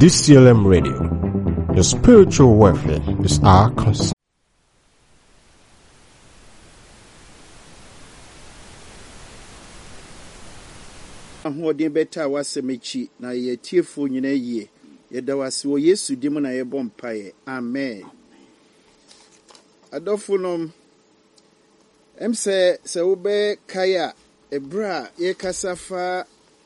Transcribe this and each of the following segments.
DCLM Radio. Your spiritual welfare is our concern. Ahoɔden bɛta wasemechi na yɛtiefo nyina yie. Yɛda wase wɔ Yesu dim na yɛbɔ mpaeɛ. Amen. Adɔfo nom sɛ wobɛ kaya ebra yɛkasa fa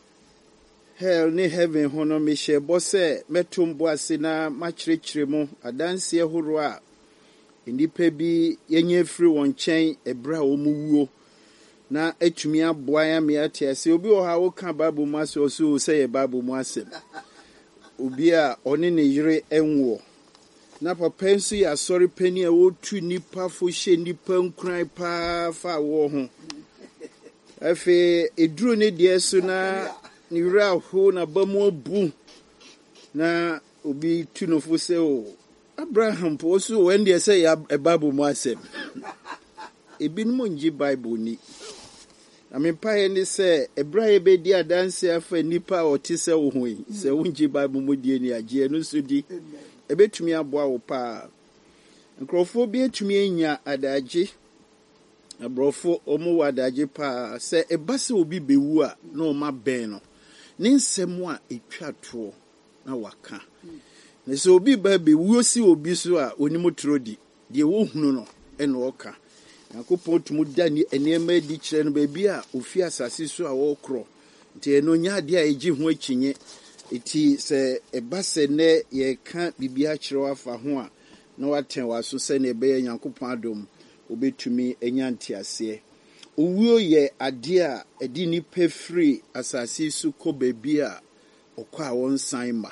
hell ne heaven ho no mehyɛ bɔ sɛ mɛtom boase na makyerɛkyerɛ mu adanseɛ horo a nnipa bi yɛnyɛ firi wɔn nkyɛn ebra wɔn wuo na atumi aboa ya me ate ase obi wɔ ha woka Bible mu ase oso sɛ yɛ Bible mu asɛm obi a ɔne ne yere enwo na papa nso yɛ asɔre pani a wotu nipa fo hye nipa nkran paa fa wɔ ho afi eduru ne deɛ so na ne wura ho na bamu abu na obi tu no fo sɛ o Abraham po so when they say yɛ Bible mu asɛm ebinom ngi Bible ni na me pae ni sɛ ebra be di adanse afa nipa ɔte sɛ wo ho yi sɛ wongi Bible mu die ni agye no so di ebetumi aboa wo pa nkrofo bi etumi anya adagye abrofo omo wadagye pa sɛ eba sɛ obi bewu a na o ma bɛn no ne nsɛm a etwa to na waka na sɛ obi ba bewu si obi so a onimu trodi de wo hunu no ɛna ɔka Yakopɔn tumu da ni enema di kyerɛ no baabi a ofi asase so a wɔkorɔ nti ɛno nya ade a ɛgye ho akyinye eti sɛ ɛba sɛ nɛ yɛka bibia kyerɛ afa ho a na waten waso sɛ ne ɛbɛyɛ Yakopɔn adom obetumi anya ntiaseɛ owuo yɛ ade a ɛdi nipa firi asase so kɔ baabi a ɔkɔ a wɔnsan ma.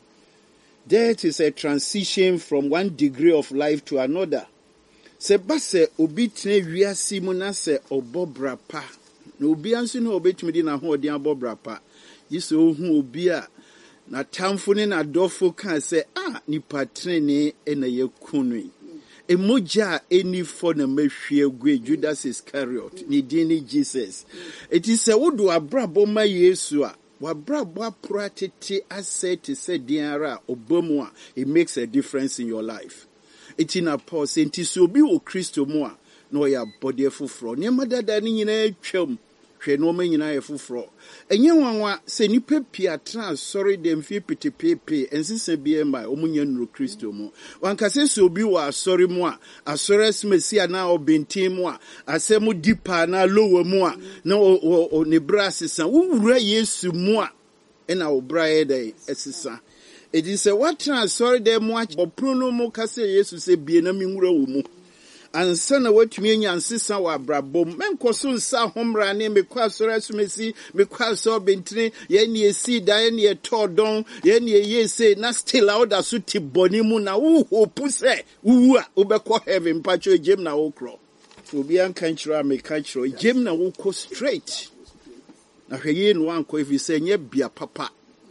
Death is a transition from one degree of life to another. Se base obi tene wiase mu na se obobra pa na obi anso na obetumi di na ho odi abobra pa yiso ohu obi a na tamfo ne na dofo kan se nipa trene na yakunu emoja eni for na mahwie gu Judas Iscariot ni din ni Jesus eti se wodo abrabo ma Yesu a wabrabo apratete asset se din ara obamu a it makes a difference in your life. Etina Paul senti so bi wo Kristo mu a na o ya body fufuro ne madada ne nyina atwam hwe no ma nyina yefufuro enye wanwa se nipa pia trans sorry dem fi pitipepe ensisa bi ma omunya nuru Kristo mu wankase so bi wo asori mu a asori smesi na obentin mu a asemu dipa na lowo mu a na o ne brasisa wo wura Yesu mu a na wo brae dai esisa. It is a what sorry de much but pruno mo kase Yesu se bie na mi nwura wo mu ansa na watumi anya ansesa wa brabom menko so nsa homra ne me kwa sora sumesi me kwa so bentine ye ne esi da ye ne todon ye ne ye se na still out so ti boni mu na wo hope se wu a obekọ heaven pacho jem na wo kro obi an kan kira me kan kiro jem na wo ko straight na hweye no anko if se nye bia papa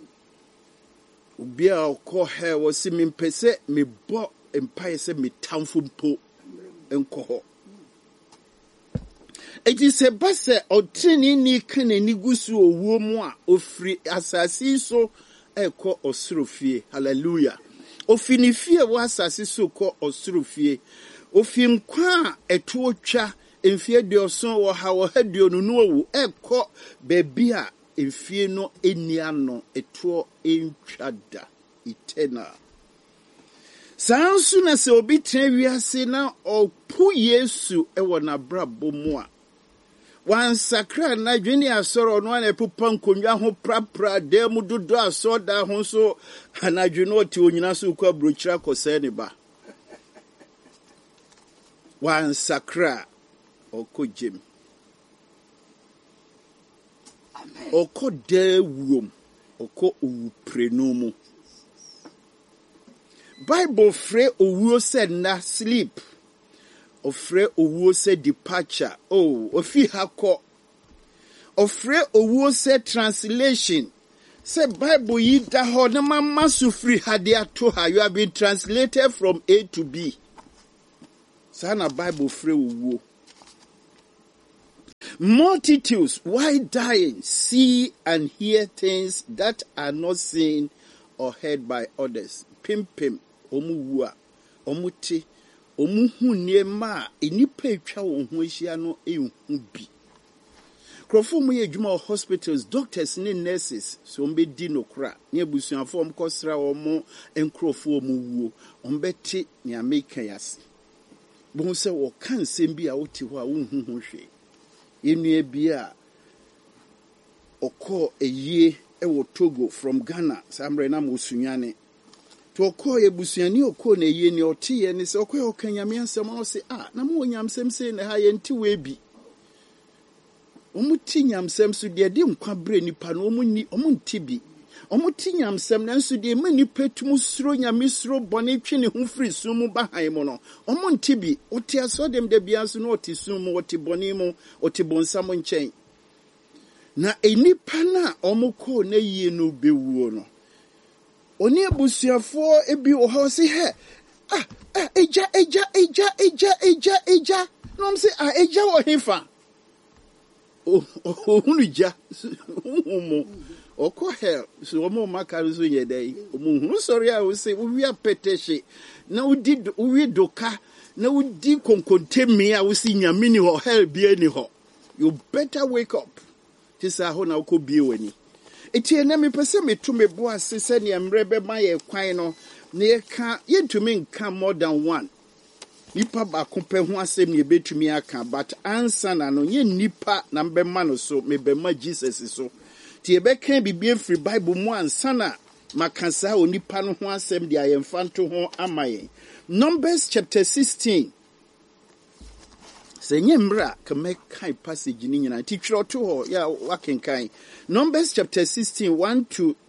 Ubia oko he wasi mimpese mi bo empaye se mi tamfo mpo enko ho. Eti se base otini ni kene ni gusu owuo mu a ofri asasi so eko osoro fie. Hallelujah. Ofini fie wo asasi so ko osoro fie. Ofi nkwa eto otwa emfie dioson wo ha wo hadio no no wu eko bebi a emfie no enia no eto entwada eternal sansu na se obi tren wiase na opu Yesu ewo na brabo mu a wan sakra na dwene asoro no na epupa nkonwa ho prapra da mu dodo asoda ho so anadwene oti onyina so kwa brochira kose ne ba wan sakra okojem oko de wuom oko uprenomu Bible free owuo se na sleep ofre owuo se departure ofi hako ofre owuo se translation se Bible yi da ho na mama so free hade ato ha you have been translated from A to B sana Bible free owuo Multitudes, why dying, see and hear things that are not seen or heard by others. Pim omu omuti omuhu niema enipa etwa wo ho ahia no ehu bi. Krofo mu ye adwuma hospitals, doctors ne nurses so mbedi nokra ne abusuafo omkosra omo enkrofo omuwuo ombeti ne ameka yase. Bo se wo kan sem bi a woti ho a wo hu ho hwe. Enua bia okọ eyie ewo Togo from Ghana samre na mosunyane to okọ ebusuani okọ na eyie ni otiye ni se okọ okanyame ansem o se na mo nyamsem se na ha ye nti we bi omuti nyamsem so de de nkwa bre nipa no omunti bi omuti nyamsem na nso de mani petum suro nyame suro bone twe ne ho firi sum ba han mo no omunti bi oti aso dem de bia so no oti sum oti bone mu oti bonsam nchen na enipa na omukọ na yie no bewuo no oni abusuafo ebi o ho se he eja no mse eja wo hefa ohunu ja umu okọ hell so omo makaru so yedai omuhunu sori a wo se wo wi apeteshe na wi doka na udi konkontemi a wo si nyame ni ho hell bia ni ho. You better wake up. Tisa ho na ukobie wani. Eti ene me pese metu mebo ase se ne mrebe ma ye kwan no na ye ka yentumi nka more than one. Nipa ba kompe ho asem ne betumi aka but answer na no ye nipa na mbema no so mebema Jesus so. Ti ebe kan bibie free Bible mu ansa na makansa onipa no ho asem de ayemfanto ho amaye. Numbers chapter 16. Senyemra kamekai passage ni nyina titwiro to ho ya wakenkan. Numbers chapter 16 1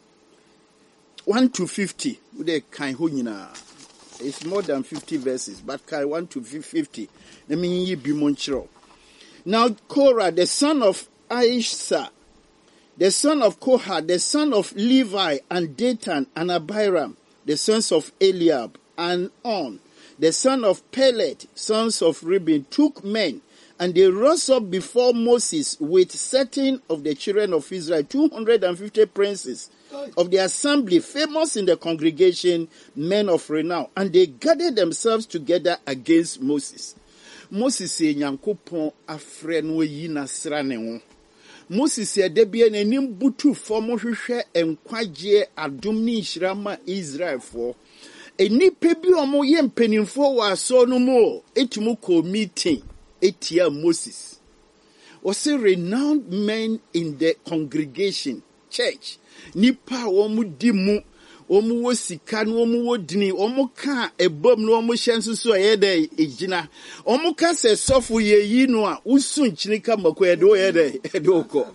to 50 we kan ho nyina. It's more than 50 verses but kai 1 to 50. Let me yi bi monchiro. Now Korah the son of Aisha, the son of Kohath, the son of Levi, and Dathan and Abiram, the sons of Eliab, and On, the son of Pelet, sons of Reuben, took men, and they rose up before Moses with certain of the children of Israel, 250 princes of the assembly, famous in the congregation, men of renown, and they gathered themselves together against Moses. Moses said, Nyankopon afre no yi nasra ne ho. Moses said, Debia n'anim butu fam hwehwe enkwagye adom ne nhyirama Israel for. Enipa bi omo ye mpanimfo wa so no mo etumu ko meeting etia Moses. Was renowned men in the congregation, church. Nipa omu dimu, omu wo sika no omu wo dini, omu ka ebom no omu hyenso so yede ejina. Omu ka se sofo ye yi no a usu nchinika mako yede o yede edoko.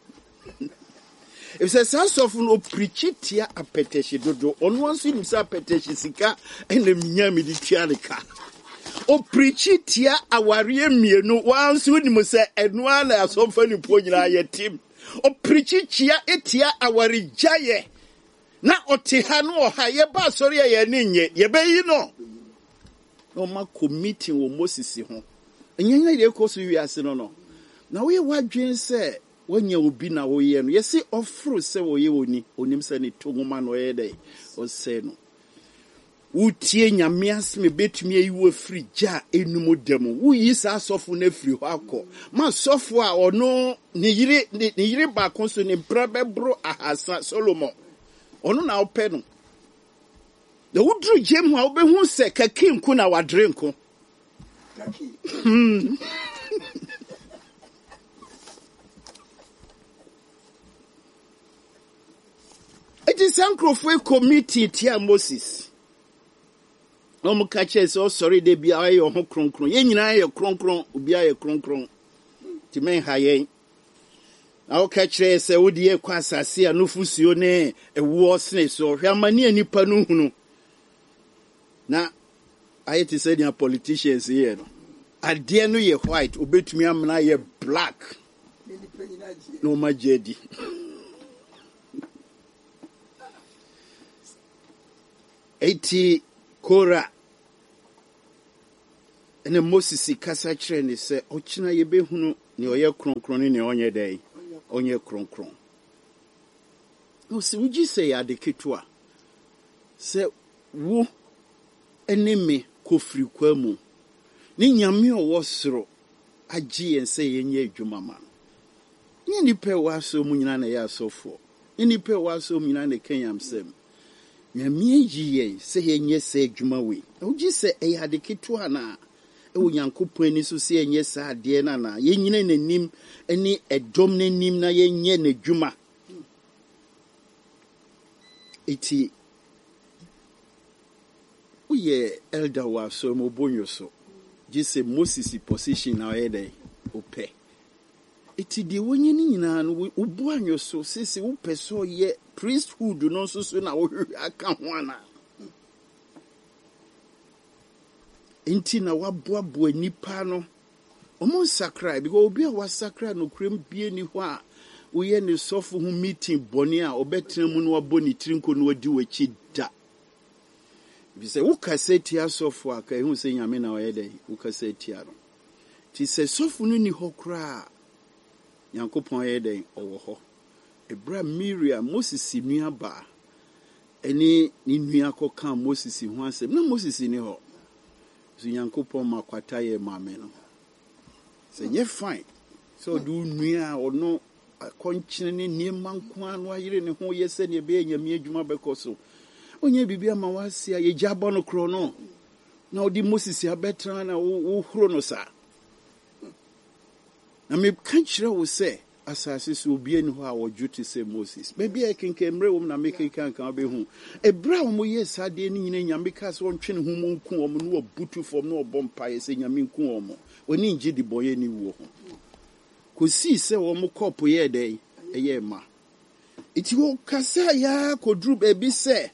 If says sofo no preach tia apeteshi dodo, onu anso nimsa apeteshi sika ene mnyami di tualika. O preach tia aware mienu, wanso nimu se enu ala asofo ni po nyina ye tim. O preach tia etia aware jaye. Na otiha no oha ye ba sori ye ninye ye be yi no. No ma committee wo Moses ho. Enyanya ye ko so wi ase no no. Na we wadwen se wonya obi na wo ye no. Ye se ofro se wo ye oni, onim se ne tongoma no ye dey. O se no. Utie nyame asme betumi ayi wo free ja enumu demo. Wo yi sa sofo na free ho akọ. Ma sofo a ono ne yire ba kon so ne brabe bro ahasa Solomon. Ono na ope no. The wudru jem ho obehu se kaki nku na wadre nko. Kaki. It is Sankrofwe committee tia Moses. Omo ka che so sorry de bia aye ho kronkron. Ye nyina aye kronkron, obi aye kronkron. Ti men hayen. Na o ka kire se wodi e kwa asase a no fusuo ne ewo sne so hwe amane anipa no hunu. Na aye ti say dia politicians here no. Ade no ye white, obetumi amna ye black. No majedi. Eti Korah ene Moses kasa kire ne se ochina ye behunu ne oye kronkron ne onye dai onye kronkron no si wuji se ya de ketua se wo eneme kofri kwamu ni nyame owo soro agye yen se yenye adwuma ma ni nipa wa so mu nyina na ya asofo ni nipa wa so mu nyina na kenyam sem nyame yi yen se yenye se adwuma we ogi se eyade ketu ana ewo Nyankopɔn ani so se yenye sa ade na yenyine nanim eni edom nanim na yenye n'adwuma iti uye elder wa so mo bonyo so jise Moses position na oyede ope iti de wonye ni nyina no ubu anyo so sisi upe so ye priesthood no so na wo aka ho ana enti na waboabo nipa no omo sakra because obi a wasakra no krem bie ni ho a uye ne sofo hu meeting boni a obetra mu no waboni trinko no wadi wachi da bi se ukaseti asofo aka hu se nyame na oyede ukaseti aro ti se sofo no ni hokra Nyankopɔn yede owo ho ebra Miriam Moses nua ba eni ni nua koka Moses hu asem na Moses ni ho so Nyankopɔn makwata ye mame no se nye fine so du nua ono konchine ne niema nko anu ayire ne ho yese ne be nyame adwuma bekoso onye bibia ma wase ye jabo no kro no na odi Moses abetra na wo huro no sa na me kan kire wo se asase so obi ani ho a wojuti se Moses baby I can kemre wo na make kan be hu ebra wo mo yes ade ni nyina nyame ka so ntwe ne hu mo nku wo mo no obutu fom no obompa ye se nyame nku wo mo oni ngi di boye ni wo ho ko si se wo mo kopo ye dey eye ma iti wo kasa ya kodru baby se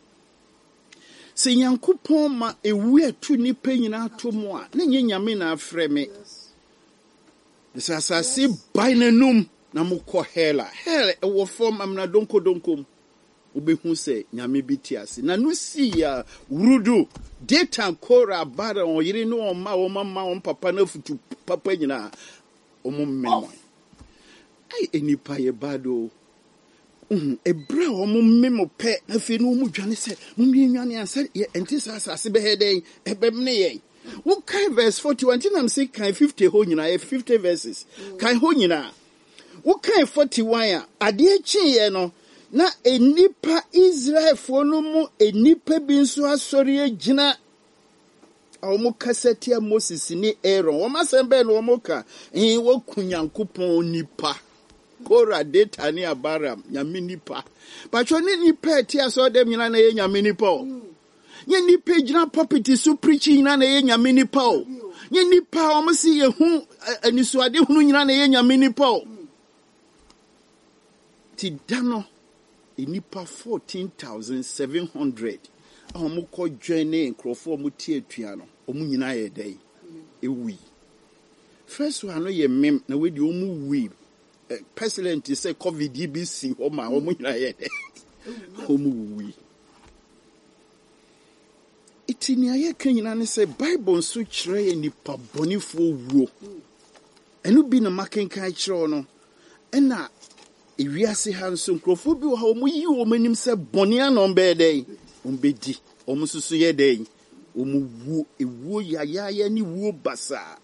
Nyankopɔn ma ewu atu nipa nyina atomo a na nye nyame na afrɛ me this asase by nanum na mokɔ hela ewo form amna donko obehu se nyame bitiase na no si ya wurudu data kora bara on yiri no on ma on papa na futu papa nyina omo mmemo ai enipa ye bado ebra omo mmemo pe afi no mu dwane se mu nwane ansa ye entisa asase be heden ebem ne ye what kind verse 41 I'm saying kind 50 ho nyina 50 verses kind ho nyina what kind 41 ade chi ye no na enipa Israel fo no mu enipa bi nso asori agina omo kaseti Moses ni Aaron wo masembe no omo ka wo kunyankopon nipa Kora data ni Abaram nyame nipa pacho ni nipa ti aso dem nyina na ye nyame nipa nye nipa gina property so preaching na ye nyame nipa o nye nipa o mo si ye hu anisuade hunu nyina na ye nyame nipa o ti dano nipa 14,700 o mo ko join nkrofo mo tie atua no o mo nyina ye dai ewi first one no ye mem na we di o mo wi pestilent say covid BC o ma o mo nyina ye dai o mo wi itini aye kanyina ne say Bible so kire ye nipa bonifo wuo enu bi na makenkan kire no ena ewiase ha nso nkrofo bi wo ha o yi wo manim se boni anon be dey ombedi o mususu ye dey o mu wuo ewuo ya ni wuo basa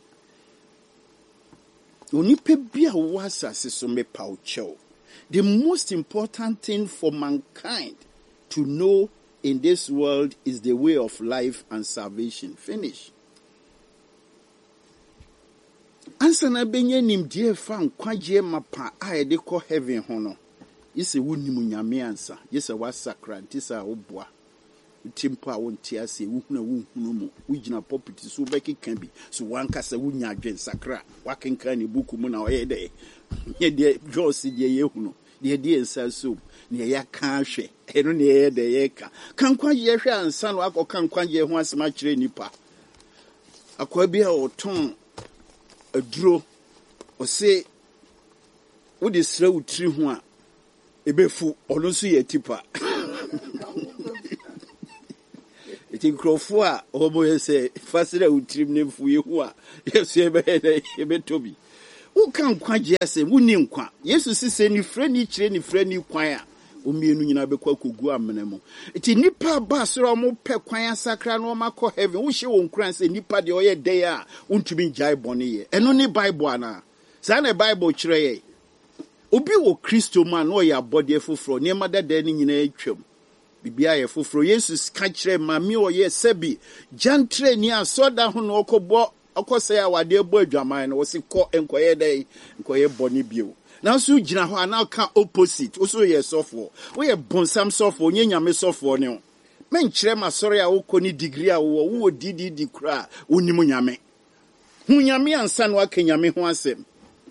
onipa bi a wo asase so me paucho. The most important thing for mankind to know in this world is the way of life and salvation. Finish. Ansa na benye nimdie fa nkwaje mapa a ye de kɔ heaven ho no. Yese wonimu nyame ansa. Yese wasakra ntisa oboa. Timpa wonti ase wuhuna mu. Wugina property so bekeka bi. So wankasa wunya adwen sakra. Wakenka ni buku mu na oye de. Ye de Jose de ye hunu. De ensa so. Ne ya ka hwe. Eno ne ye de ye ka. Kankwaje hwe ansa no akɔ kankwaje ho asema kire nipa. Akwa bi a oton aduro o se wo de sra utri ho a ebefu ono so ye tipa eti nkrofo a obo ye se fasira utri ne fu ye ho a yesu ebe tobi wo kan kwaje ase wo ni nkwa yesu sise ni frɛ ni kire ni frɛ ni kwan a Umienu nyina bekwa kogu amene mo. Iti nipa ba soro mo pe kwan asakra no makọ heaven. Wo hye won kran se nipa de oye dey a untumi jai bone ye. Eno ni Bible ana. Sa na Bible kire ye. Obi wo Kristo man no ya body foforo. Ne madada ni nyina atwam. Bibia ye foforo. Jesus ka kire ma mi oye sebi. Jantre ni asoda ho no okọbọ okọse ya wade ebo adwaman no wo se kọ enkoye dey enkoye bone bio. Now so jina ho na ka opposite. Also ye sofo. We ye bonsam sofo, nye nyame sofo ne. Men kire ma sori a wo koni degree a wo didi kura wonimu nyame. Hu nyame ansa no aka nyame ho asem.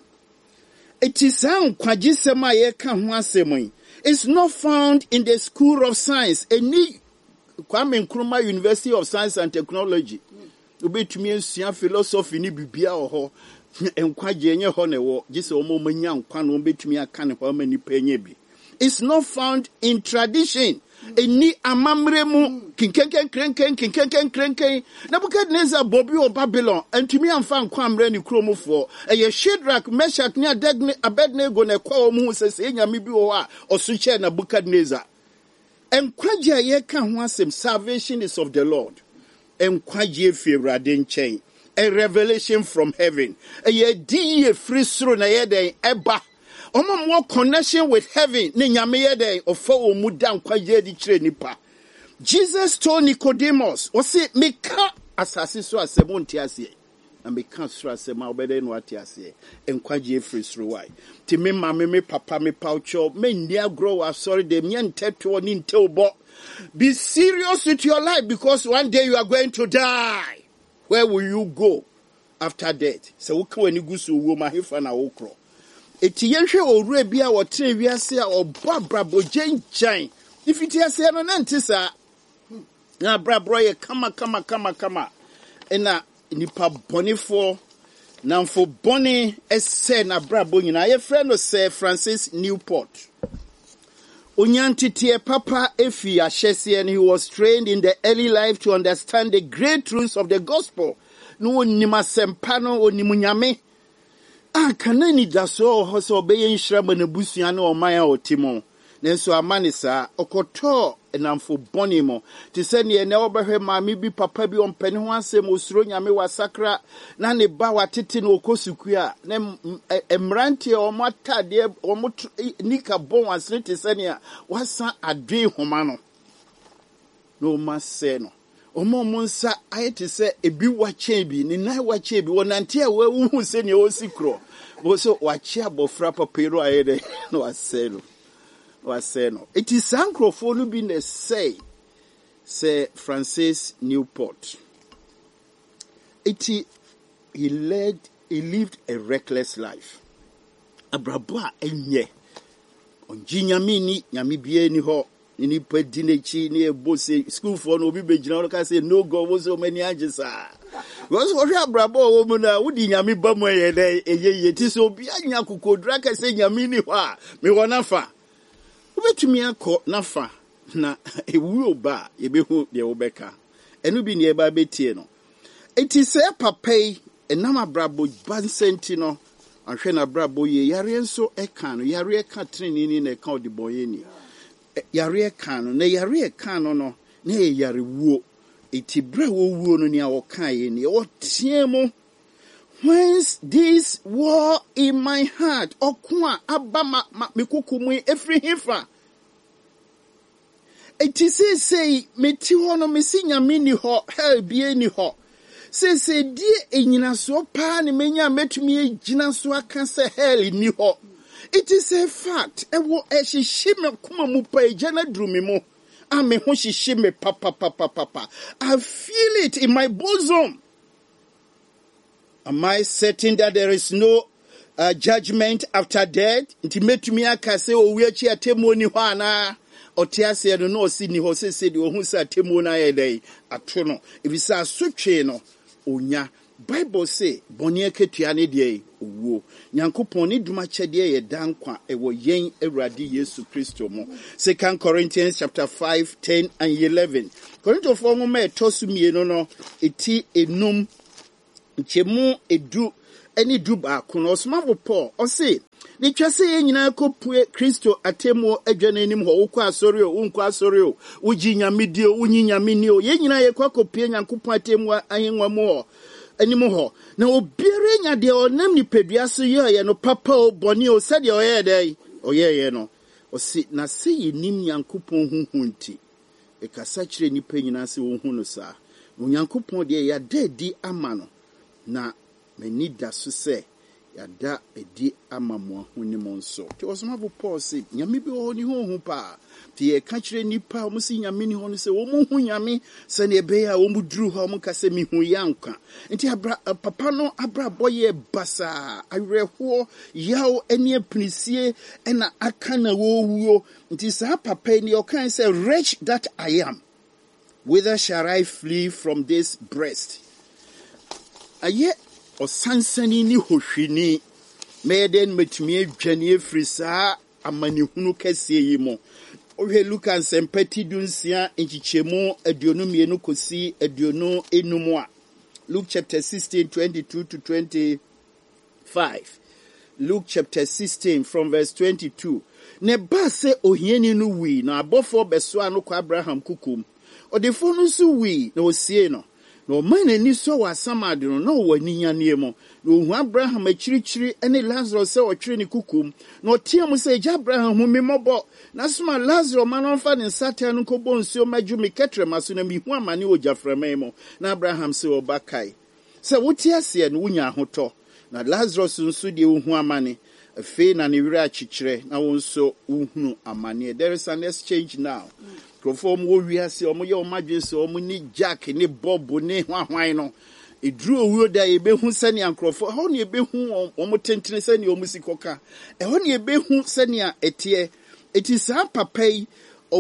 Eti san kwagisem a ye ka ho asem. It's not found in the School of Science. Eni Kwame Nkrumah University of Science and Technology. Obetumi asua philosophy ni bibia ho. Enkwaje ho ne wo gise omo manya nkwa no betumi aka ne ho mani penye bi. It's not found in tradition. Eni amamre mu kinkenken Nebuchadnezzar bobi o Babylon entumi amfa nkwa amre ni kromofo eye Shadrach Meshach ni Abednego ne kwa omu sese nyame bi wo a osuche Nebuchadnezzar. Enkwaje ye ka ho asem salvation is of the Lord. Enkwaje fi Awurade nchen. A revelation from heaven. A di free through na yeden eba. Omo more connection with heaven. Ni nyame yeden ofo omuda nkwaje di kire nipa. Jesus told Nicodemus, o se meka asase so asemo ntiase. Na meka so asema obede no atiase. Enkwaje free through why. Ti me mama me papa me paucho me ndia grow sorry dem nteto ni nteobo. Be serious with your life because one day you are going to die. Where will you go after death? So wuka wani gusu wo mahefa na wokro. Eti yenhwe owura bia wo tre wiase a obo brabo genchan. Ifiti ase no na ntisa. Na brabro ye kama. Ena nipa bonifo na mfo boni ese na brabo nyina ye friend no Sir Francis Newport. Onyantitie papa efi ahyese and he was trained in the early life to understand the great truths of the gospel. No onima sempa no onimu nyame. Kana ni daso ho so obeye nhyirama na busua na oman a otimo. Nenso amane saa okoto enamfo boni mo. Ti se ne na obehwe maami bi papa bi ompani ho asem osuro nyame wasakra na ne ba watete na okosuku a na emrante omotade omot nika bon asre ti se ne a wasan adwe homa no. No mase no. Omo monsa ayete se ebi wache bi ni nai wache bi wonante a wu se ne osikro. Bo so wache abofra papero ayede no aselo. It is Sankrofonu bin the say Francis Newport. He lived a reckless life. Abrabwa enye. Onji nyami ni bie ni ho ni pedi nechi ni ebose school for no bi bejina no ka say no God was so many ages ah. Because what abrabwa wo mu na wudi nyami ba mo ye dey eye ti so bi anya kokodra ka say nyami ni ho a me wona fa. Ubetumi akọ nafa na ewu oba yebehu de obeka enu bi ne eba betie no eti se papai enama brabo bansenti no ahwe na brabo ye yare nso eka no yare eka trini ni na eka odiboye ni yare eka no na yare eka no no na yare wuo eti bra wo wuo no ni awoka ye ni o tiemo. Whence this war in my heart? Okwa abama mikukumu every hifa. Eti say meti ho no mesi nyame ni ho hell bie ni ho. Say die enyina so pa ne menya metumi egina so aka se hell ni ho. It is a fact. Ewo ehihime kuma mu pa ejana drumi mu. Ame ho hihime papa. I feel it in my bosom. Am I certain that there is no judgment after death? Nti metumi aka se owi achi atemu ni ho ana otiase no no si ni ho se de ohun sa atemu na ye dai ato no ebisa asotwe no onya. Bible say boni aketua ne de owo nyankopon ni duma chede ye dankwa ewo yen Awurade Yesu Kristo mo. 2 Corinthians chapter 5, 10 and 11. Korinto fo mo ma etosu mienu no eti enum Chemu edu any duba kuno smavo Paul or say Ni twase ye nyina kopue Kristo atemo adwane nim ho wo kwa asori o unko asori o uji nyamedi o unyi nyameni o ye nyina ye kwa kopue Nyankopɔn atemo ahenwa mu anim ho na obiere nya de onam ni pedua so ye no papa o boni o sade o ye dai o ye no o si na se ye nim Nyankopɔn huhunti e kasa kire ni pa nyina se wo hu no sa Nyankopɔn de ya dadi ama no na mani da so se yada edi ama mo ahonim nso ti osomafo Paul say nyame bi ho ni ho pa ti e ka kire nipa mo si nyame ni ho no se wo mo hu nyame se ne be ya wo mu duru ho mo ka se mi hu yanka nti papa no abra boye basa awerɛho yaw eni apinisie na aka na wo wuo nti sa papa ni o kan say wretch that I am, whither shall I flee from this breast? Aye o sansani ni hohwini meden metumi adwane afiri saa amanehunu kase yi mo ohwe Luka nsempati dunsia enchichemu aduonu mienu kosi aduonu enum a Luke chapter 16 22 to 25. Luke chapter 16 from verse 22. Ne ba se ohiani no wi na abofo beso ano kwa Abraham kukum odefo no so wi na osie no no man ani so wa samade no no wani nyane mo no Abraham achirichiri ene Lazarus se otwere ne kukum no otia mu se Abraham hu me mobo na soma Lazarus man on fa ne satan no kobo nsuo maju me ketre maso na mi hu amane ojaframa mo na Abraham se obakai se wotia se no wunya ahoto na Lazarus nso de hu amane afi na ne wira achichire na wonso uhunu amane. There is an exchange now. From wo wiase omo ye omadwe so omo ni Jack ni Bob ni hwahwan no edru owuo da ebehu sane ankrofo ho ne ebehu omo tentene sane omo sikoka ho ne ebehu sane etie etisa papai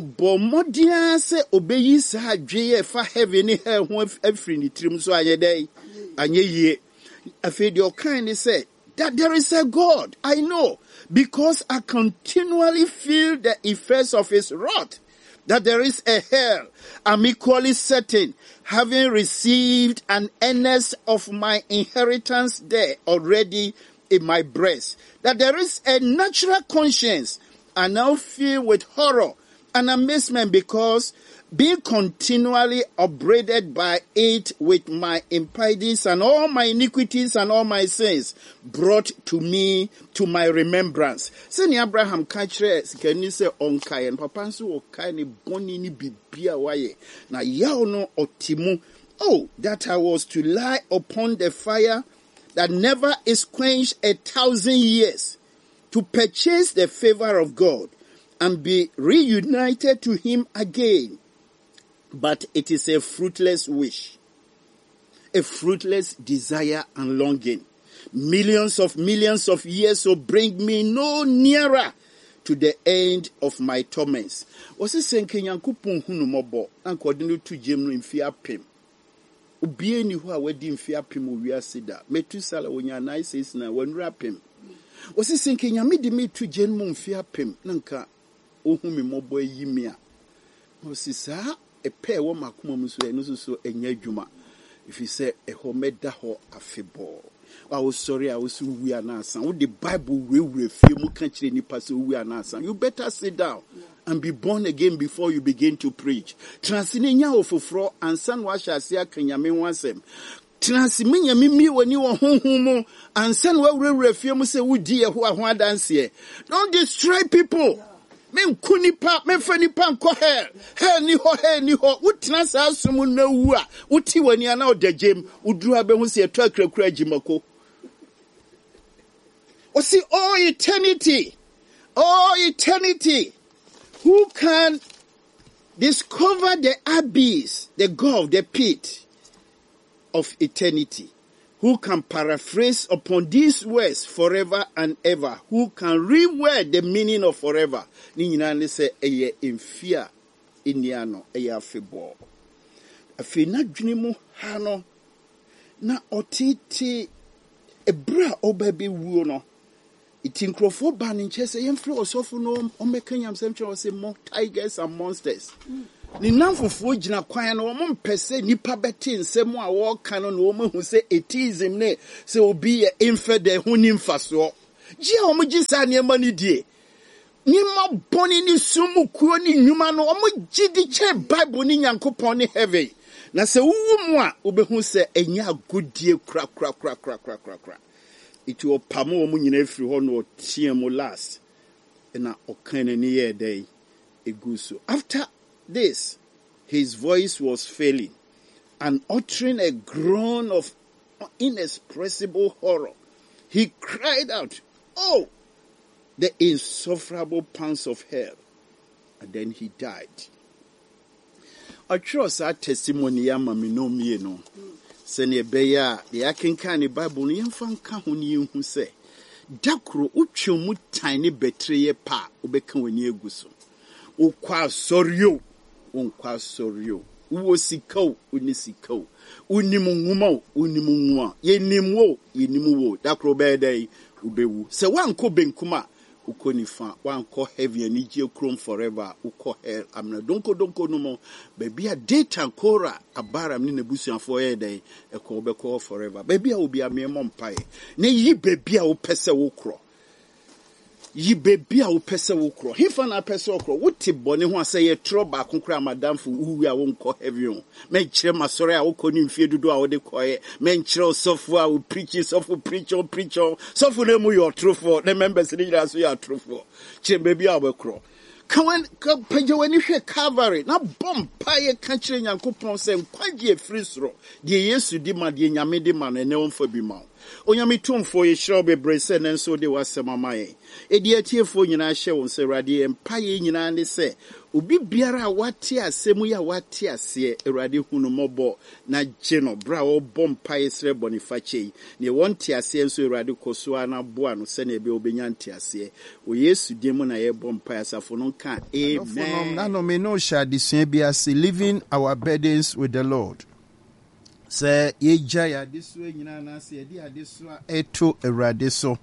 obomodia se obeyi sa adwe fa heaven ni hell ho afri ni trim so anye dai anye yie afi de okan say that there is a God. I know because I continually feel the effects of his wrath. That there is a hell. I'm equally certain, having received an earnest of my inheritance there already in my breast, that there is a natural conscience I now feel with horror and amazement because being continually upbraided by it with my impieties and all my iniquities and all my sins brought to me to my remembrance. Seni Abraham kachre sikani se onkai and papa nso okai ni boni ni bibia waye na yaw no otimu. Oh, that I was to lie upon the fire that never is quenched 1,000 years to purchase the favor of God and be reunited to him again. But it is a fruitless wish, a fruitless desire and longing. Millions of years will bring me no nearer to the end of my torments. Wasi senke Nyankopɔn hunu mobo ankodinu tu jemnu mfi apem. Ubie ni ho a wadi mfi apem owiase da. Metusala wonya 9 na wanura apem. Wasi senke Nyame de me tu jemnu mfi apem nanka ohu me mobo yimia. Wasi saa epe wo makoma muso eno so enya dwuma if you say eho meda ho afebo wa wo sorry a wo so wi anasa wo the Bible we fie mu ka kire nipa so wi anasa you better sit down and be born again before you begin to preach transine nya ofoforo ansan wa hyase akanyame wansem transime nya mimi wani wo honhom mu ansan wa wura fie mu se wo di eho aho adanse don't destroy people. Men kunipa men fanipa nko hell ni ho wutina sa asum na wu a wuti wani ana odajem uduru abehu se eto akrakura agimako o see all eternity who can discover the abyss, the gulf, the pit of eternity? Who can paraphrase upon these words forever and ever? Who can reword the meaning of forever? Ni nyina ne se eye emfia eniano eye afebo. Afi na dwene mu ha no na otiti ebra obabe wuo no. Iti nkrofo ba ne nche se yemfre osofo no omekanyam semche o se mo tigers and monsters. Ni namfofo gina kwan no mo mpese nipa beti nsem a wo ka no no mo hu se atheism ne se obi ye infidel hu ni mfaso Jia omujisa niema die. Nima boni ni sumu kuo ni nyuma no omujidi che Bible ni Nyankopon ni heaven. Na se wumu a obehu se enya agodie kra. It will pamo omu nyina efiri ho no tie mo last. Na okane ni ye day eguso. After this, his voice was failing and uttering a groan of inexpressible horror. He cried out, "Oh, the insufferable pangs of hell." And then he died. I trust our testimony yama minomie no. Sene beya the akenka ni Bible ni yemfa nka ho ni hu se dakro utwemu tiny betreye pa obeka wani eguso. Ukwa sorio, unkwa sorio. Uwo sikao, unisikao. Unimu nguma, unimu nguma. Yenimu wo. Dakro bede ubewu. Se wanko benkuma. Uko nifa, wanko heavy and ije chrome forever. Uko hell. Amna donko numo. Baby a data kora. Abara mni nebusi ya foyede. Eko obeko forever. Baby a ubi a miyemompaye. Ne yi baby a upese ukro. Yi baby a upese ukro. Hifa na pese ukro. Wuti boni huwa se ye troba kunkura madamfu uwe a wonko heavy. Menchire masore a uko ni mfie dudu a wode koye. Menchire sofu a upreachi, sofu preacho. Sofu nemu yo trufo. Ne members ni jira su ya trufo. Chire baby a wekro. Kaje wani hwe Calvary na bompa ye kanchire Nyankopon se nkwaje efrisro de Yesu di ma de nyame di ma ne wonfa bi ma onyame tumfo ye hire bebre se nenso de wasema maye edi atiefo nyina hye won se Awurade empa ye nyina ne se obi biara wate asemu ya wate ase Awurade hunu mobo na gye no bra wo bompa ye sre bonifache ne wonte ase enso Awurade koso ana boa no se na ebe obenya nte ase o Yesu di mu na ye bompa asafo no ka amen. Nano me no sha disue biase living our burdens with the Lord. Say ye jaya disue nyina na se di adesua eto Awurade so.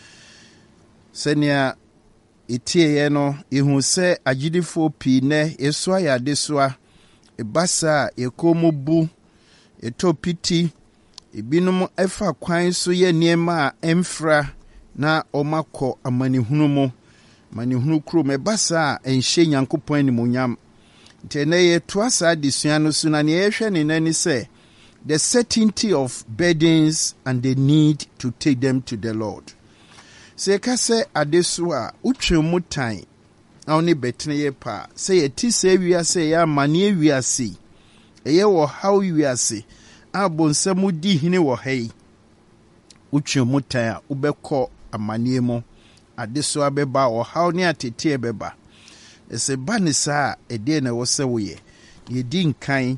Senia itie no ihu se agidifo pi ne esua ya adesua ebasa ekomobu etopiti ebinum efa kwan so ye niema emfra na omako amanihunu mo manihunu kro mebasa enhye Nyankopon animonyam ntene ye toasa adesua no so na ne yehwe ne nani se the certainty of burdens and the need to take them to the Lord. Se kase adesua utwemu tan awni betene ye pa se ye ti se wiase ya mane wiase eye wo haw wiase abonsam di hine wo hei utwemu tan a ubekọ amane mu adesua beba wo haw ne atete beba ese banisa ede na wo se wo ye di nkan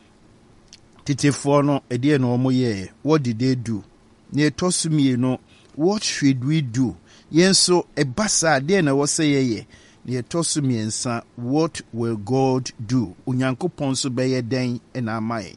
titefo no ede na wo mo ye what did they do ne tosumie no what should we do yenso ebasa de na wo se ye ne tosumiensa what will God do Onyankopon so be ye den na amaye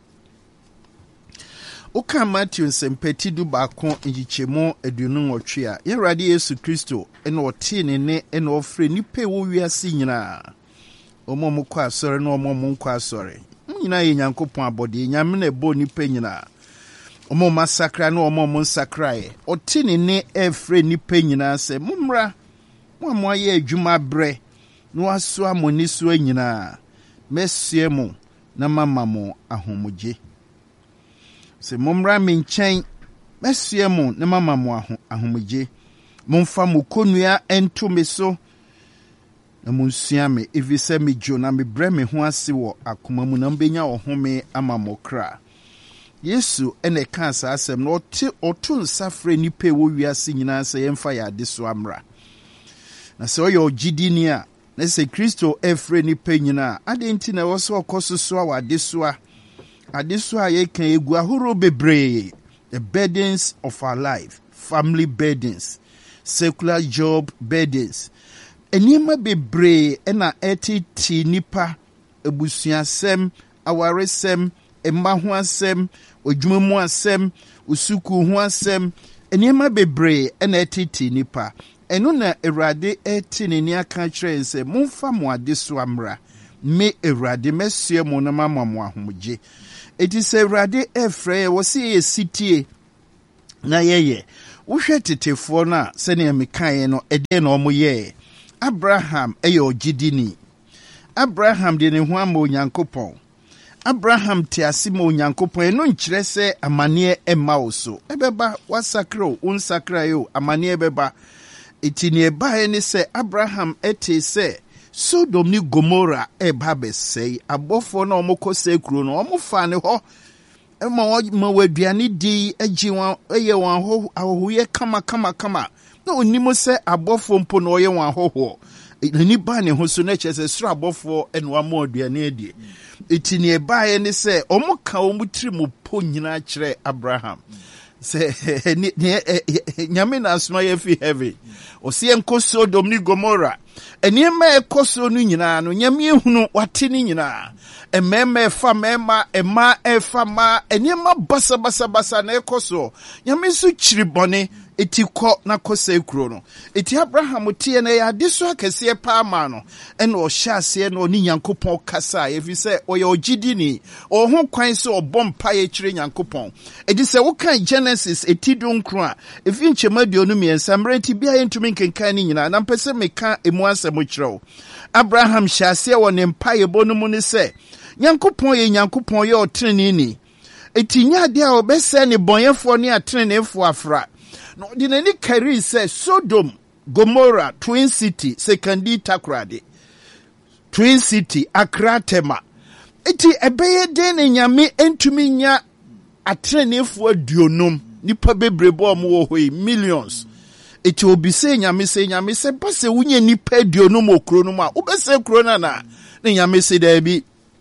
Oka Matthew sempeti du baako njichemo aduonu nwotwe a Awurade Yesu Kristo ene ote ne ene ofre nipa wo wiase nyina omom kwa asore na omom kwa asore nyina ye Nyankopon abode nyame na ebo nipa nyina omom asakra na omom nsakrae ote ne efre nipa nyina se mumra mo aye adwuma bre no aso amoni so nyina mesie mu na mama mo ahomugye se mumra me nchen mesie mu na mama mo ahomugye mumfa mo konua ento me so na munsua me evise me jo na me bre me ho ase wo akoma mu na mbenya ohome ama mo kra Yesu ene kansa asem na otu nsafre nipa wo wiase nyina se yemfa ya de so amra na se oyo gidini a na se Kristo efre nipa nyina adenti na wo so okososo a adesua ye kan egu ahoro bebre the burdens of our life family burdens secular job burdens enima bebre na etiti nipa ebusuasem awaresem emma ho asem odwumamu asem usuku ho asem enima bebre na etiti nipa eno na Awurade etini ni aka kire nse mumfa mo adeso amra me Awurade mesie mo na mama mo ahomgye eti se Awurade efre wo se ye sitie na yeye wohwɛ tetefoɔ no a sɛnea mekaeɛ no ɛdeɛ na ɔmo yɛɛ. Abraham ɛyɛ ogyidini. Abraham de ne ho ama Onyankopɔn. Abraham te ase ma Onyankopɔn. Ɛno nkyerɛ sɛ amanneɛ ɛmma wo so. Ɛbɛba wasakra o, unsakra o, amanneɛ bɛba. Eti ne ɛbaeɛ ne sɛ Abraham ɛte sɛ Sodom ni Gomora ɛba bɛsɛe. Abɔfoɔ na ɔmo kɔ sɛ kuro no, ɔmo fa ne hɔ. Ma waduane di agye wɔn ɛyɛ wɔn ahohoyɛ kama. Na onim sɛ abɔfoɔ mpo na ɔyɛ wɔn ahohoɔ. N'ani ba ne ho so na kyerɛ sɛ soro abɔfoɔ ɛna wɔama aduane adi. Eti ne ɛbaeɛ ne sɛ ɔmo ka ɔmo tiri mu po nyinaa kyerɛ Abraham. Sɛ nyame na asoma yɛ fi heaven. Ɔsi ɛnkɔ Sodom ni Gomora. Nneɛma ɛkɔ so no nyinaa no nyame ehunu wate ne nyinaa. Mmarima ɛfa mmarima, mmaa ɛfa mmaa, nneɛma basa na ɛkɔ so. Nyame nso kyiri bɔne eti kɔ na kɔsɛ kuro no. Eti Abraham tie na yɛ ade so akɛseɛ paa ma no. Ɛna ɔhyɛ aseɛ na ɔne Nyankopɔn kasa. Efi sɛ ɔyɛ ogyidini. Ɔho kwan sɛ ɔbɔ mpaeɛ kyerɛ Nyankopɔn. Edi sɛ woka Genesis eti donkro a efi nkyɛma aduonu mmiɛnsa mmerɛ nti bia yɛntumi nkenkan ne nyinaa. Na mpɛ sɛ meka emu asɛm kyerɛ wo. Abraham hyɛ aseɛ wɔ ne mpaeɛ bɔ no mu ne sɛ Nyankopɔn yɛ Nyankopɔn yɛ ɔtreneeni. Eti nyade a ɔbɛsɛ ne bɔnyɛfoɔ ne atreneefoɔ afra. No, the nani carry says Sodom, Gomorrah, Twin City, Sekandi Takrade, Twin City, Accra Tema. Eti ebeye den nyame entumi nya atrenefoɔ aduonum nipa bebrebo mo hoi millions. Eti obi se nyame se base wunye nipa aduonum okro no ma obese kro na na nyame se da bi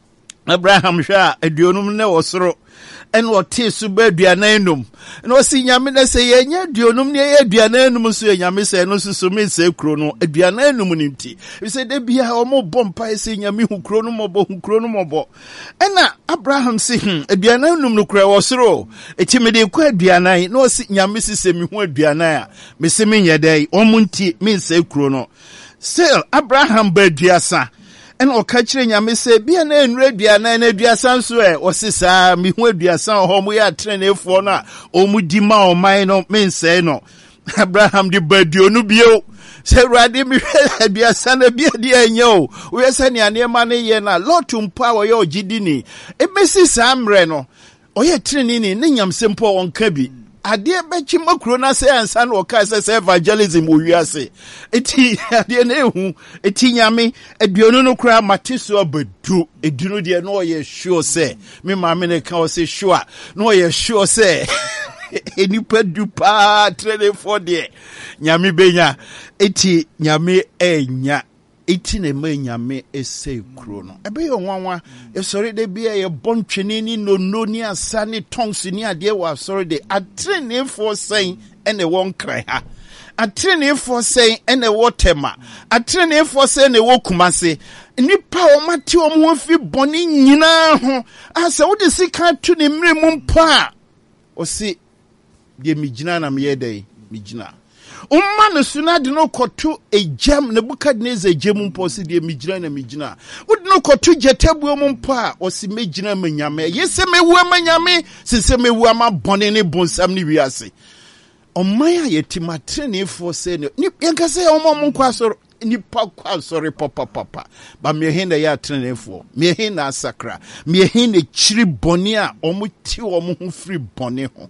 Abraham hwa aduonum ne wosoro and what tis to be duanenum. No see Yamina say, Yanya, duanum near duanenum, so Yamisa, no so me say chrono, a duanenum unity. We said there be a homo bompa saying Yami who chronomobo. And now Abraham saying, a duanenum no cry was row. A timid quack duanai, no see Yamisi say me who duanaya. Miss Minya day, omunti, means say chrono. Still, Abraham bed diasa. And o catching ya me say, be an end redia na duasan so e o sisa mi hu aduasan ho mo ya trene fo na o mu di ma o man no men say no Abraham di badio no bio say rade mi aduasan na bia di anya o we say ne anema ne ye na lotum pa wo ye ogidini e mesi samre no o ye trene ni ne nyamsempo won ka bi ade bechi makro na say ansa na o ka say evangelism o wiase eti ade na ehu eti nyame aduonu no kra mateso abadu edunu de no ye sure say me ma me ne ka o say sure no ye sure say enipa du pa trade for de nyame benya eti nyame enya eti na ma nyame ese kro no ebe yo nwanwa e sori de bia ye bontwene ni no ni asa ni tongues ni ade wa sori de atrene for saying ene won krai ha atrene for saying ene wotema atrene for saying ne wokumase nipa o mate o mo fi boni nyina ho asa wo de sika tu ne mre mu mpa o si de migina na me yedai migina umma no suna de no koto ejam Nebukadnezar ejam mpo si de migina na migina wo de no koto jetebu mu mpo a o si megina manyame yese mewu amanyame sese mewu ama bone ne bonsam ne wiase omman a yetima trenefo se ne yanka se o mo nkwa soro nipa kwa soro papa ba me hin da ya trenefo me hin na sakra me hin ne chiri bone a o mo ti o mo ho free bone ho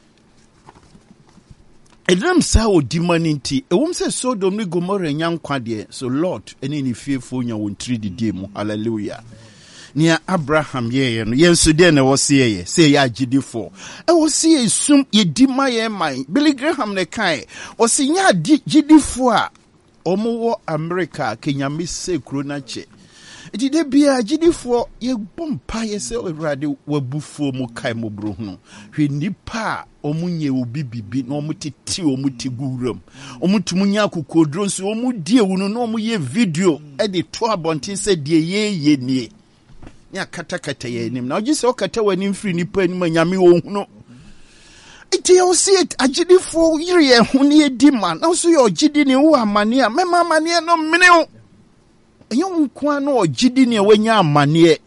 Edram sa o dimaninti ewum se Sodom ni Gomorrah nyankwa de so Lord eni ni fiefo nya won 3 die mu hallelujah nia Abraham ye no yenso de na wo se ye ya agidifo e wo se sum ye di maye man Billy Graham ne kai o se nya agidifo a omo wo America Kenya mise kro na che iti de bia agidifo ye bompa ye se Awurade wabufuo mu kai mo bro hu hwe nipa omunye obi bibi na omutiti omuti guram omutumunya akokodro nso omudie wunu na omuye video e de to abontin se de ye nie nya kata ye nim na ogise okata wani mfiri nipa anim anyame wo hunu iti o see it agidifo yire ye hu ne edi man na so ye ogidi ne wo amane a mema amane no mene o enyo nkwa na ogidi ne wanya amane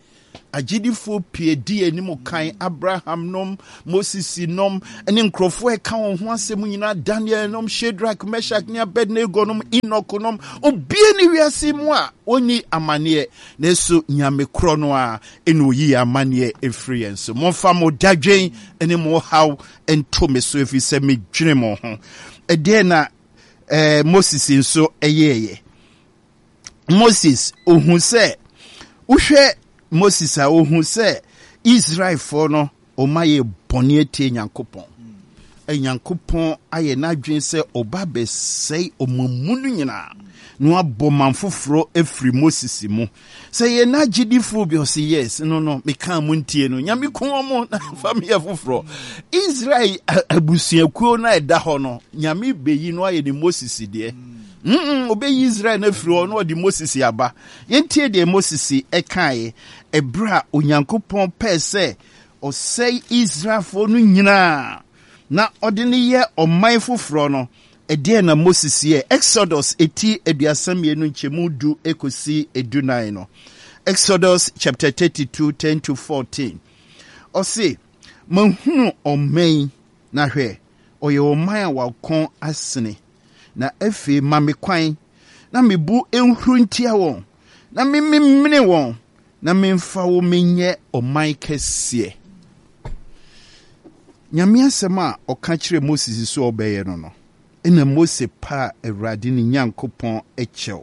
agidifo pie di anim kan Abraham nom Moses nom ene nkrofo e ka won ho asem nyina Daniel nom Shadrach Meshach ne Abednego nom Enoch nom obie ni wiase mu a oni amane na so nyame kro no a ene oyi amane efri enso monfa mo dadwen ene mo haw ento me so efi se me dwene mo ho ede na Moses nso eyeye Moses ohun se uhwe Moses a ohun se Israel for no o maye boni etie Nyankopon Nyankopon aye na dwen se oba be sei omamunu nyina no aboma mfoforo efri Moses mu se ye na gidifo bi o se yes no me kan mu ntie no nyame ko mo na family foforo Israel abusuakuo na eda ho no nyame beyi no aye ni Moses de obey Israel na firi ono odi Moses yaba yentie de Moses ekae ebra onyankopon pese o say Israel fo no nyina na odi ne ye oman foforo no ede na Moses ye Exodus eti eduasamienu nchemu du ekosi edunai no Exodus chapter 32 10 to 14 o say mahunu oman na hwe oye oman wakon asene na efe mame kwan na mebu enhuru ntia won na memene won na memfa wo menye oman kese nyame asema oka kire Moses so obeye no ena Mose pa Awurade ni Nyankopon echew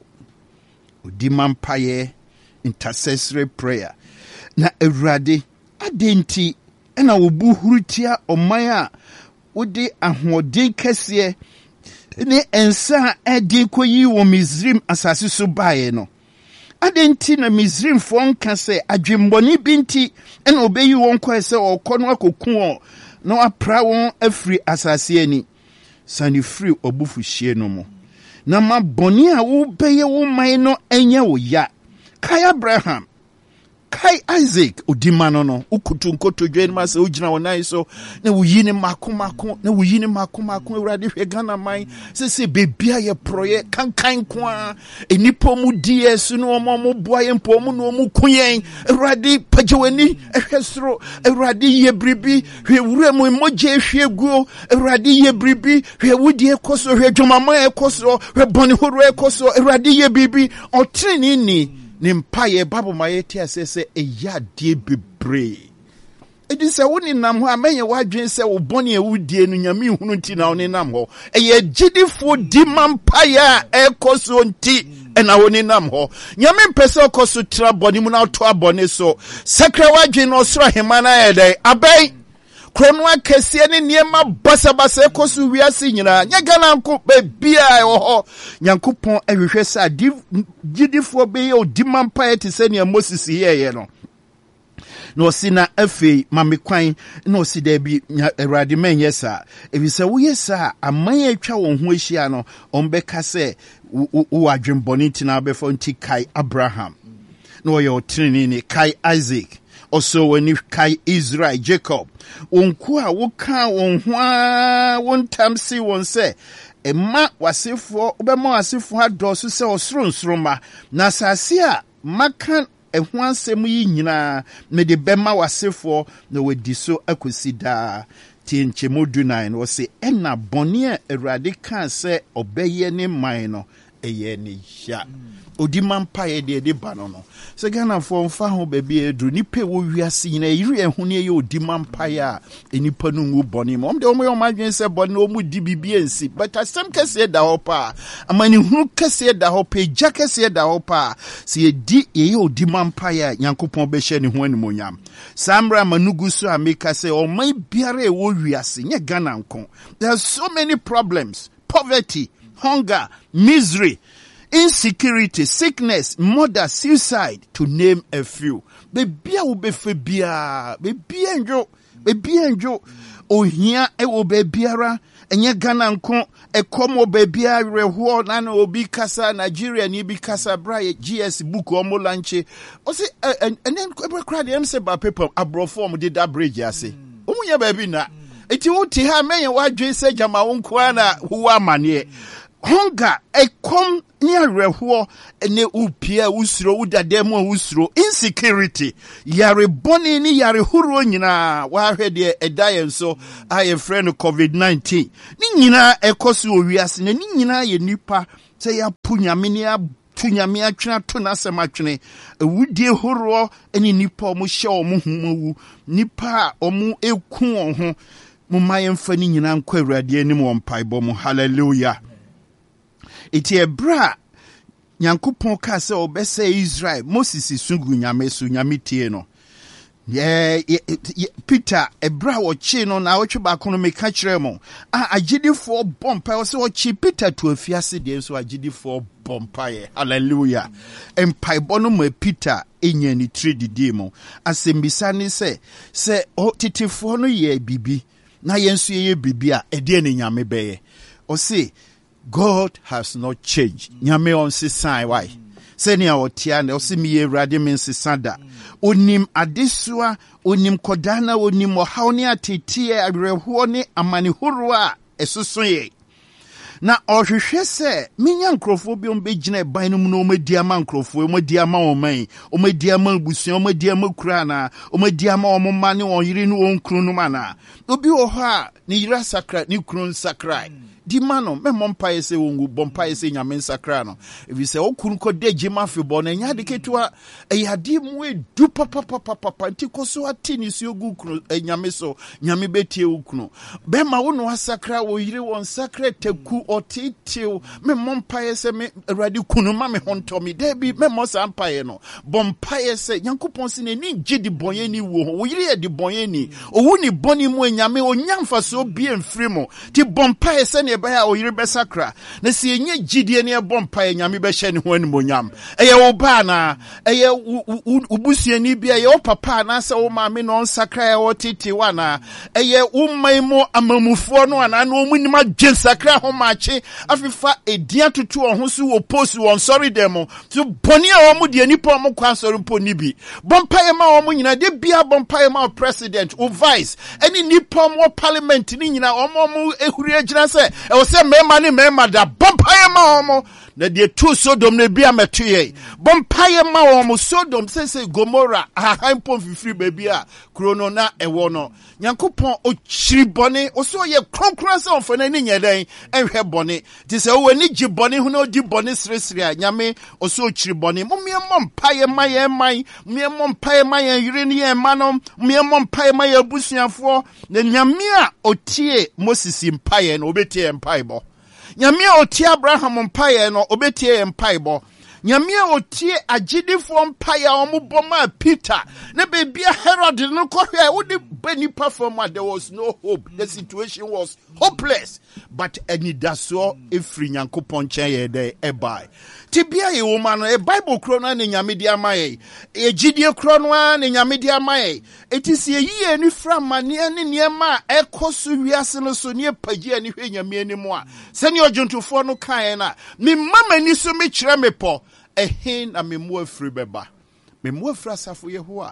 odi mampaye intercessory prayer na Awurade adenti ena wobu hurutia oman a wodi ahoden kese ne ensa edin koyi wo Misrim asase so bae no adenti na Misrim fon ka se adwemboni binti ena obeyi won kwa se okono akoku no apra won afri asase ani sani free obufu hie no mo na ma boni a wo beye wo man no enya wo ya kai Abraham kai Isaac odimano no ukutu nkoto dwen ma se ogina wonai so na wuyini makomako na wuyini makomako Awurade hwe Ghana man se bebia ye proye kankan kwa enipo mu DS no omo boa ye mpo mu no mu kuyen Awurade pagewani ehwesoro Awurade ye bribi hwe wura mu moje hwe guo Awurade ye bribi hwe wudi ekoso hwe dwomama ekoso hwe boni horo ekoso Awurade ye bribi otrini ni nimpaye babo mayeti asese eya die bebre edi se woni nam ho amenye wadwen se wo boni ewudie no nyame hunu nti na woni nam ho eye gidifo di mampaye ekoso nti ena woni nam ho nyame mpese okoso tra boni mu na to abone so sakra wadwen no soro hemana yede abai krono akese ne niema basabasa ekoso wiase nyina nya Ghana nko bebia ho Nyankopon ahwehwe sa gidifo be ye odimampa te se ne Moses yeye no no sina afi mamekwan no si da bi Awurade menye sa ebise wo yesa aman atwa won ho ahia no ombeka se wo adwemboni tina befo nti kai Abraham no ye otrini ni kai Isaac also when you kai Israel Jacob onku a wo ka won ho a won tamsi won se emma wasefo obema wasefo adoso se osronsroma na sase a maka ehu ansem yi nyina me de bema wasefo na wadi so akosida tinchemodu 9 wo se ena bone a Awurade kan se obeye ne man no eye ne ya odimampa ye de ba no se Ghana fo mfa ho ba bi edru nipa wo wiase nyina yiri ehu ne ye odimampa ya enipa no ngu bone mo de o mo madwen se bone o mu di bibie nsi but asem kese da hopa amani hunu kese da hopa ja kese da hopa se ye di ye odimampa ya Nyankopon be hye ne ho animonyam samra manugu so ameka se o mai biare e wo wiase nye Ghana nkon there are so many problems poverty hunger misery insecurity, sickness, murder, suicide, to name a few. Baby, I will be febia. Baby, enjo. Oh, here, I will be biara. And ye Ghana nkon, e komo baby, I reho, nano obi kasa, Nigeria, ni bi kasa, bra, GS book, omo lanche. O say, and then, crowd, them say, by paper, abroform, did that bridge, I say. Omunya baby na. Iti uti ha, men, wa dwe se, jama unkwana, huwa manye. Hunger, e kom, ni awerɛhoɔ ne upia usuro udademu usuro insecurity yare bɔne ni yare horo nyinaa wahwɛ deɛ ɛda yɛn so a yɛfrɛ no COVID-19 ni nyinaa ɛkɔ so owiase na ni nyinaa yɛ nipa sɛ yɛapo nyame ne tu nyame atwena to n'asɛm atwene awudie horo ne nipa ɔmo hyɛ ɔmo homawu nipa a ɔmo eku wɔn ho mo ma yɛmfa ni nyinaa nkɔ Awurade anim wɔ mpaebɔ mu hallelujah. Iti ebra Nyankopɔn ka sɛ ɔbɛsɛ Israel Moses sungu nyame so nyame tie no Peter ebra wɔkye no na wɔtwe baako no meka kyerɛ mo agyidifoɔ bompa wɔ sɛ wɔkye Peter to afiase deɛ so agyidifoɔ bompa yɛ hallelujah mpaebɔ no ma Peter enya ni tiri didi mo asɛmbisa ne sɛ titifoɔ no yɛ bibi na yɛnso yɛ bibi a ɛdeɛ ne nyame bɛyɛ ɔse God has not changed. Nyame on se sign why? Seni awotia ne osi miye Awurade men se sada. Onim adesua, onim kodana, onim ohawni atitiye agrehuo ne amani hurua esusonye. Na ohwehwe se minya nkrofo bi ombegyina ban no mu no omedi ama nkrofo omedi ama oman omedi ama abusuan omedi ama kura na omedi ama omma ne oyire no onkru no mana obi wo ho a ne yira sakra ne kru sakra di mano me mompa yese wongu bompa yese nyame nsakra no ebi se okuru ko deje mafebo na nya de ketua eyade mu edu papa nti koso atini si ogu kru nyame so nyame betie okunu be ma wo no asakra wo yire won sakra taku otitiu me mompa yese me Awurade kunu ma me honto mi de bi me mo sampa ye no bompa yese Nyankopon si ni gidi bonye ni wo yire ye di bonye ni owu ni boni mu nyame onyamfa so bi emfiri mo ti bompa yese ne baya oyire besakra na si enye gidie ne bompa nyame be hye ne ho animonyam eye wo ba na eye ubusuani bia ye wo papa na se wo maame no nsakra ye wo titi wana eye wo maimo amamufo no ana no munim adwen sakra ho maache afifa edia tutu ho so wo post won sorry dem so boni a wo mu de nipa mo kwa sorry po ni bi bompa ye ma wo mu nyina de bia bompa ye ma president o vice any nipa mo parliament ni nyina wo mo ehuri agina se e wo se mema ni mema da bompa ye ma wo na de tu Sodom ne bia metue bompa ye ma wo Sodom se Gomora ahampon fifiri bebia krono na ewo no Nyankopɔn ochiri bone oso ye kronkron se onfana ni nyeden enhwe bone ti se wo ni gi bone hu na odi bone sresre a nyame oso ochiri bone mmemmo mpaye maye man mmemmo mpaye maye yire ni ye manom mmemmo mpaye maye abusuafo na nyame a otie Moses mpaye no obetie mpaye bo nyame a otie Abraham mpaye no obetie mpaye bo nyame a otie agidifo mpaye omuboma Peter na bebia Herod no kohwe wo de benipa from there was no hope the situation was hopeless but enidaso efri Nyankopɔn chen ye de ebai tibia ye woman e Bible krono na nyame di amaye egidie krono na nyame di amaye etisi ye ni framane ne niema ekoso wiase no so ne pagia ne hwe nyame animu a se ne ojuntufo no kan na me mama ni so me kire me po ehin na me mu afiri beba me mu afiri asafo Yehowa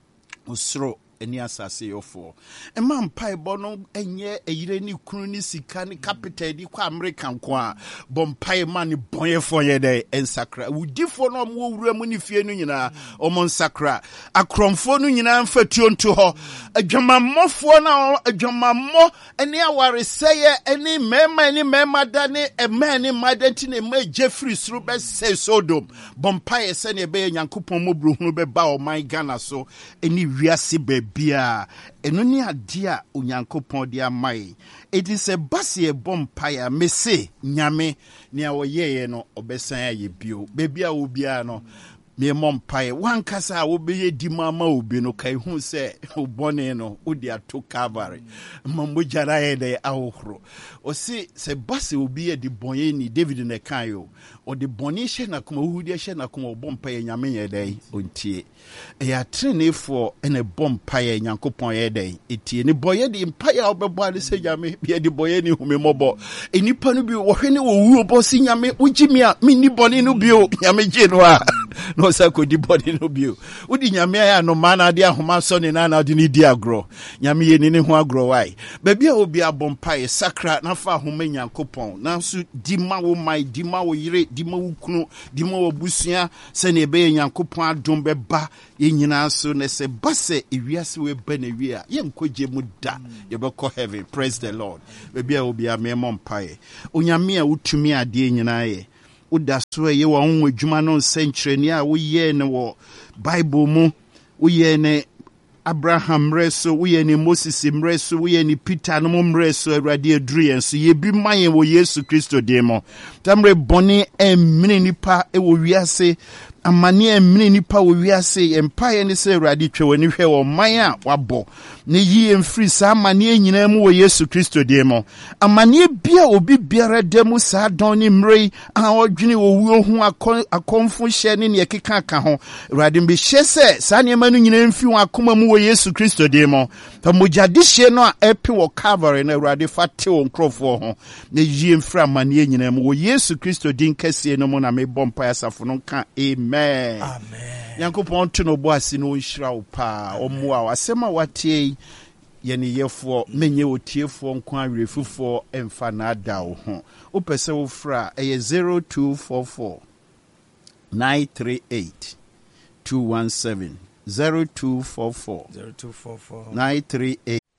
osoro eni asase yofo ema mpai bono enye eyire ni kunu ni sika ni capital di kwa American kwa bompai ma ni bonyefo ye de ensakra udifo no mo wura mu ni fie no nyina omo nsakra akromfo no nyina mfatuo nto ho adwamammofo na adwamammo eni awareseye eni mema da ne ema ni madenti ne ma Jeffrey suru be se Sodom bompai se ne be Nyankopɔn mobruhunu be ba o my Ghana so eni wiase bia eno ni ade a Onyankopɔn de amai it is a basi e bompire me se nyame ne a woyeye no obesan aye bio bebia wo bia no me mompae wankasa wo beye di mama obi no kai hu se obone no wo de ato Calvary mamojara ye de ahohoro o se basi obi ye di bonye ni David ne kan yo o de boni hye na kuma hu de hye na kuma obompae nyame ye de ontie ya trenefo ene bompae Nyankopɔn ye de etie ni boye di mpae a obebo ade se nyame ye di boye ni humemobo enipa no bi wo hwe ne wo wu obo si nyame ugimi a minni boni no bio nyame je no a no sa ko di body no bio udi nyame ya no mana de ahoma so ne na de ni di agro nyame ye ni ho agro wai ba bia obi abompa sakra na fa ahoma nyankopon na so di ma wo mai di ma wo yire di ma wo kunu di ma wo busua se ne be nyankopon adom be ba ye nyina so ne se base ewiase we ba na wi a ye nkoje mu da ye be ko heaven. Praise the Lord. Ba bia obi amempa onyame a wutumi ade nyina ye uda so ye wo ho adwuma no senkyereni a wo ye ne wo Bible mu wo ye ne Abraham reso wo ye ne Moses mreso wo ye ne Peter no mreso awrade aduru yen so ye bi maye wo Yesu Kristo de mo tamre boni emini nipa e wo wiase amane emini nipa wo wiase empire ne se awrade twewani hwe wo man a wabo ne yi mfiri sa amane nyina mu wo Yesu Kristo de mo amane bia obi biara demu sa don ni mrei a odwene wo wuo hu akonfo hye ne ne keka aka ho awrade mbe hye se sa ne manu nyina mfi wo akoma mu wo Yesu Kristo de mo ta mojadihye no a epi wo Calvary na awrade fate wo nkrofo ho ne yi mfiri amane nyina mu wo Yesu Kristo din kase no mo na me bompa asafo no ka amen. Amen. Yankopon to no boasi no nhira wo pa omoa asema watie ye ne yefo menye otiefo nko awerefufo emfa na ada wo ho opese wo fra 0244 938 217 0244 938